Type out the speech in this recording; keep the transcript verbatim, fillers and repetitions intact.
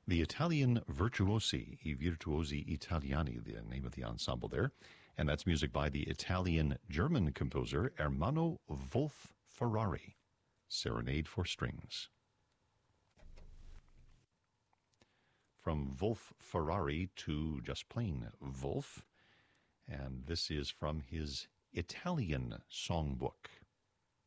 The Italian Virtuosi, I Virtuosi Italiani, the name of the ensemble there. And that's music by the Italian-German composer Ermanno Wolf Ferrari, Serenade for Strings. From Wolf Ferrari to just plain Wolf, and this is from his Italian songbook.